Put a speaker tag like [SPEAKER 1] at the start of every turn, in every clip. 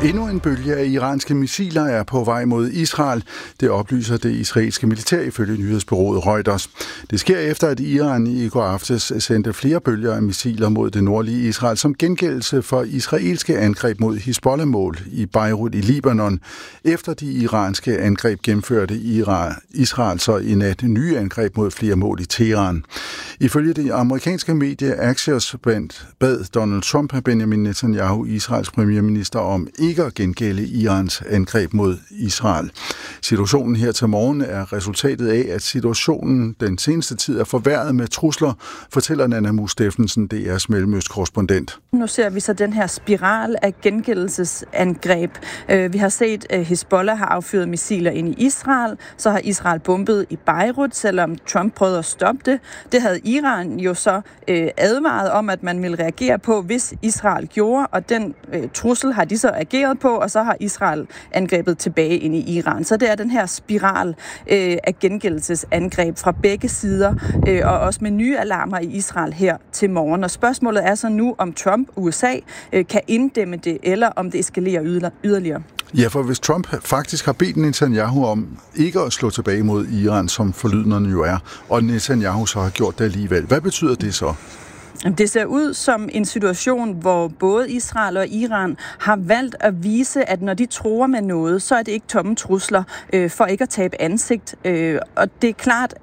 [SPEAKER 1] Endnu en bølge af iranske missiler er på vej mod Israel. Det oplyser det israelske militær ifølge nyhedsbureauet Reuters. Det sker efter, at Iran i går aftes sendte flere bølger af missiler mod det nordlige Israel som gengældelse for israelske angreb mod Hizbollah-mål i Beirut i Libanon. Efter de iranske angreb gennemførte Israel så i nat nye angreb mod flere mål i Teheran. Ifølge det amerikanske medie Axios bad Donald Trump Benjamin Netanyahu, Israels premierminister, om ikke at gengælde Irans angreb mod Israel. Situationen her til morgen er resultatet af, at situationen den seneste tid er forværret med trusler, fortæller Nana Mus Steffensen, DR's mellemøstkorrespondent.
[SPEAKER 2] Nu ser vi så den her spiral af gengældelsesangreb. Vi har set, at Hizbollah har affyret missiler ind i Israel, så har Israel bombet i Beirut, selvom Trump prøvede at stoppe det. Det havde Iran jo så advaret om, at man ville reagere på, hvis Israel gjorde, og den trussel har de så ageret på, og så har Israel angrebet tilbage ind i Iran. Så det er den her spiral af gengældelsesangreb fra begge sider, og også med nye alarmer i Israel her til morgen. Og spørgsmålet er så nu, om Trump, USA, kan inddæmme det, eller om det eskalerer yderligere.
[SPEAKER 1] Ja, for hvis Trump faktisk har bedt Netanyahu om ikke at slå tilbage mod Iran, som forlydenderne jo er, og Netanyahu så har gjort det alligevel, hvad betyder det så?
[SPEAKER 2] Det ser ud som en situation, hvor både Israel og Iran har valgt at vise, at når de truer med noget, så er det ikke tomme trusler for ikke at tabe ansigt. Og det er klart,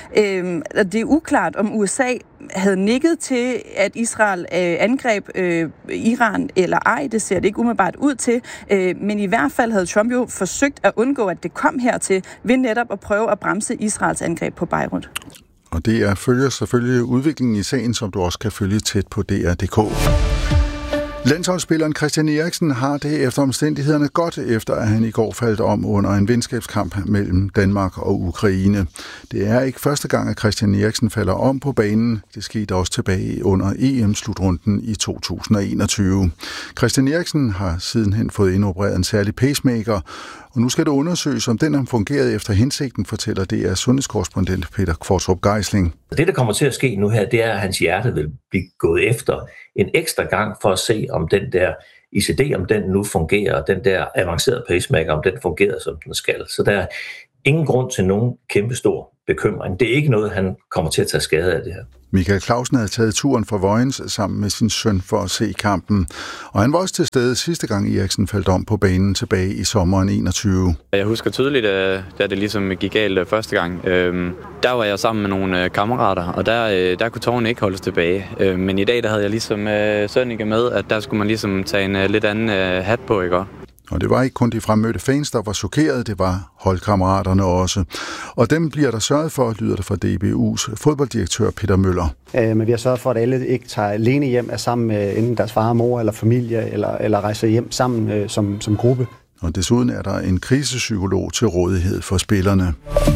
[SPEAKER 2] det er uklart, om USA havde nikket til, at Israel angreb Iran eller ej. Det ser det ikke umiddelbart ud til. Men i hvert fald havde Trump jo forsøgt at undgå, at det kom hertil, ved netop at prøve at bremse Israels angreb på Beirut.
[SPEAKER 1] Og det følger selvfølgelig udviklingen i sagen, som du også kan følge tæt på DR.dk. Landsholdsspilleren Christian Eriksen har det efter omstændighederne godt, efter at han i går faldt om under en venskabskamp mellem Danmark og Ukraine. Det er ikke første gang, at Christian Eriksen falder om på banen. Det skete også tilbage under EM-slutrunden i 2021. Christian Eriksen har sidenhen fået indopereret en særlig pacemaker, og nu skal det undersøges, om den har fungeret efter hensigten, fortæller DR's sundhedskorrespondent Peter Kvartrup Geisling.
[SPEAKER 3] Det, der kommer til at ske nu her, det er, at hans hjerte vil blive gået efter en ekstra gang for at se, om den der ICD, om den nu fungerer, og den der avancerede pacemaker, om den fungerer, som den skal. Så der er ingen grund til nogen kæmpestor bekymring. Det er ikke noget, han kommer til at tage skade af det her.
[SPEAKER 1] Michael Clausen havde taget turen fra Vojens sammen med sin søn for at se kampen. Og han var også til stede sidste gang Eriksen faldt om på banen tilbage i sommeren 21.
[SPEAKER 4] Jeg husker tydeligt, da det ligesom gik galt første gang. Der var jeg sammen med nogle kammerater, og der kunne tårerne ikke holdes tilbage. Men i dag der havde jeg ligesom Sønneke med, at der skulle man ligesom tage en lidt anden hat på, ikke?
[SPEAKER 1] Og det var ikke kun de fremmødte fans, der var chokeret, det var holdkammeraterne også. Og dem bliver der sørget for, lyder det fra DBU's fodbolddirektør Peter Møller.
[SPEAKER 5] Men vi har sørget for, at alle ikke tager alene hjem, er sammen med enten deres far, mor eller familie, eller rejser hjem sammen som gruppe.
[SPEAKER 1] Og desuden er der en krisepsykolog til rådighed for spillerne.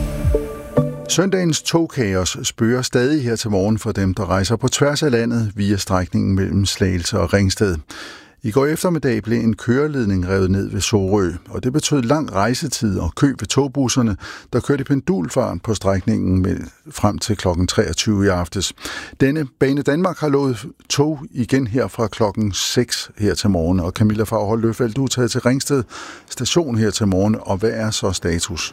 [SPEAKER 1] Søndagens togkaos spøger stadig her til morgen for dem, der rejser på tværs af landet via strækningen mellem Slagelse og Ringsted. I går eftermiddag blev en køreledning revet ned ved Sorø, og det betød lang rejsetid og kø ved togbusserne, der kørte i pendulfart på strækningen frem til kl. 23 i aftes. Denne Bane Danmark har lovet tog igen her fra klokken 6 her til morgen, og Camilla Faghold Løffeldt, du er taget til Ringsted station her til morgen, og hvad er så status?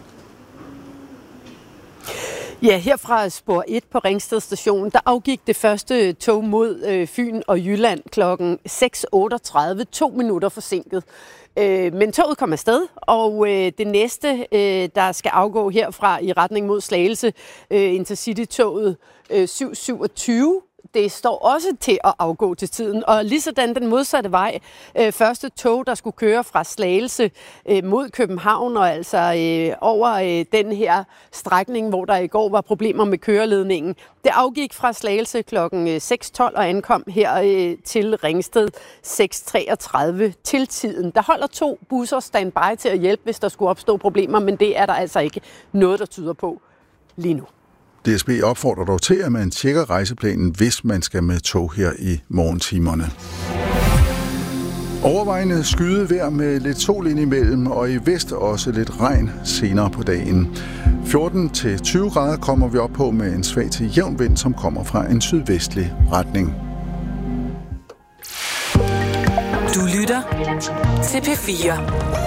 [SPEAKER 6] Ja, herfra spor 1 på Ringsted station, der afgik det første tog mod Fyn og Jylland klokken 6.38, 2 minutter forsinket. Men toget kom afsted, og det næste, der skal afgå herfra i retning mod Slagelse, Intercity-toget 727, det står også til at afgå til tiden, og lige sådan den modsatte vej. Første tog, der skulle køre fra Slagelse mod København, og altså over den her strækning, hvor der i går var problemer med køreledningen. Det afgik fra Slagelse klokken 6.12 og ankom her til Ringsted 6.33 til tiden. Der holder 2 busser standby til at hjælpe, hvis der skulle opstå problemer, men det er der altså ikke noget, der tyder på lige nu.
[SPEAKER 1] DSB opfordrer dog til, at man tjekker rejseplanen, hvis man skal med tog her i morgentimerne. Overvejende skydevejr med lidt sol indimellem, og i vest også lidt regn senere på dagen. 14-20 grader kommer vi op på med en svag til jævn vind, som kommer fra en sydvestlig retning.
[SPEAKER 7] Du lytter lytter til P4.